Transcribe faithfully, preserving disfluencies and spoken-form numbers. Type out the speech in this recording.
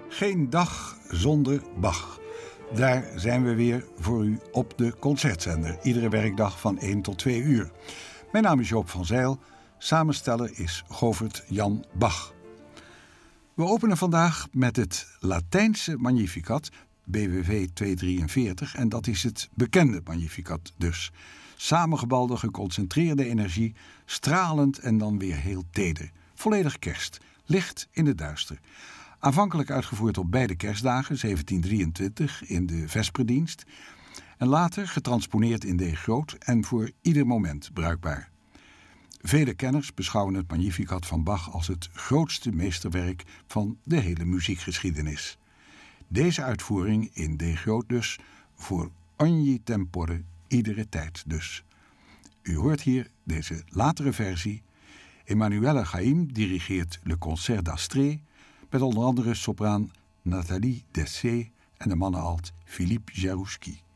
Geen dag zonder Bach. Daar zijn we weer voor u op de Concertzender. Iedere werkdag van één tot twee uur. Mijn naam is Joop van Zijl. Samensteller is Govert Jan Bach. We openen vandaag met het Latijnse Magnificat, B W V tweehonderddrieënveertig. En dat is het bekende Magnificat dus. Samengebalde, geconcentreerde energie, stralend en dan weer heel teder. Volledig kerst, licht in het duister. Aanvankelijk uitgevoerd op beide kerstdagen, zeventien drieëntwintig, in de vesperdienst. En later getransponeerd in D groot en voor ieder moment bruikbaar. Vele kenners beschouwen het Magnificat van Bach als het grootste meesterwerk van de hele muziekgeschiedenis. Deze uitvoering in D groot dus, voor ogni tempore, iedere tijd dus. U hoort hier deze latere versie. Emanuela Chaim dirigeert Le Concert d'Astrée, met onder andere sopraan Nathalie Dessay en de mannenalt Philippe Jarouski.